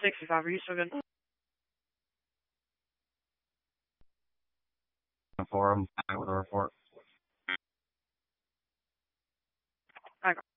65, are you still good? For him with a report.